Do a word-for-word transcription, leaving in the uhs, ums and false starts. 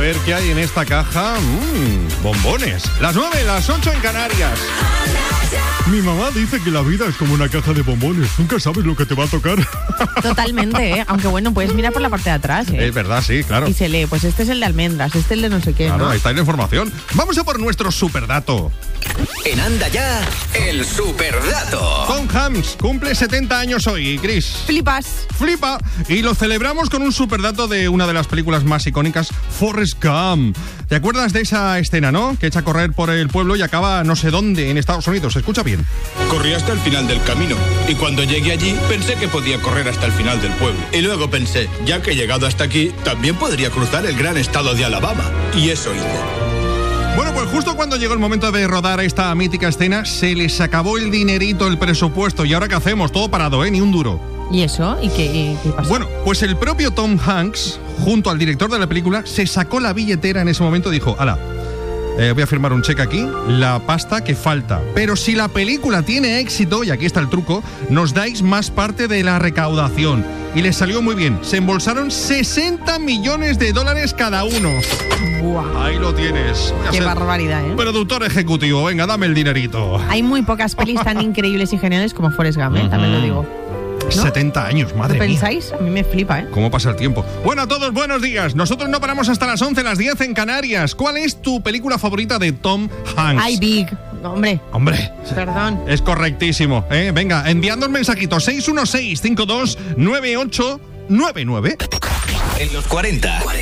ver qué hay en esta caja. Mmm, bombones. Las nueve, las ocho en Canarias. Mi mamá dice que la vida es como una caja de bombones. Nunca sabes lo que te va a tocar. Totalmente, ¿eh? Aunque bueno, puedes mirar por la parte de atrás, ¿eh? Es verdad, sí, claro. Y se lee, pues este es el de almendras, este es el de no sé qué, Claro, ¿no? ahí está la información. Vamos a por nuestro superdato. En Anda Ya, el superdato. Tom Hanks cumple setenta años hoy, Chris. Flipas. Flipa. Y lo celebramos con un superdato de una de las películas más icónicas, Forrest Gump. ¿Te acuerdas de esa escena, no? Que echa a correr por el pueblo y acaba no sé dónde, en Estados Unidos. Escucha bien. Corrí hasta el final del camino y cuando llegué allí pensé que podía correr hasta el final del pueblo. Y luego pensé, ya que he llegado hasta aquí, también podría cruzar el gran estado de Alabama. Y eso hice. Bueno, pues justo cuando llegó el momento de rodar esta mítica escena, se les acabó el dinerito, el presupuesto. ¿Y ahora qué hacemos? Todo parado, ¿eh? Ni un duro. ¿Y eso? ¿Y qué, y qué pasó? Bueno, pues el propio Tom Hanks, junto al director de la película, se sacó la billetera en ese momento y dijo, ala, eh, voy a firmar un cheque aquí, la pasta que falta. Pero si la película tiene éxito, y aquí está el truco, nos dais más parte de la recaudación. Y les salió muy bien. Se embolsaron sesenta millones de dólares cada uno. Buah. Ahí lo tienes. Voy a Qué ser barbaridad, ¿eh? productor ejecutivo. Venga, dame el dinerito. Hay muy pocas pelis tan increíbles y geniales como Forrest Gump, ¿eh? También lo digo. ¿No? setenta años, madre ¿Lo mía. pensáis? A mí me flipa, ¿eh? ¿Cómo pasa el tiempo? Bueno, a todos, buenos días. Nosotros no paramos hasta las once, las diez en Canarias. ¿Cuál es tu película favorita de Tom Hanks? Ay, Big. Hombre. Hombre. Perdón. Es correctísimo, ¿eh? Venga, enviando un mensajito. seis uno seis, cinco dos nueve ocho nueve nueve. En los cuarenta.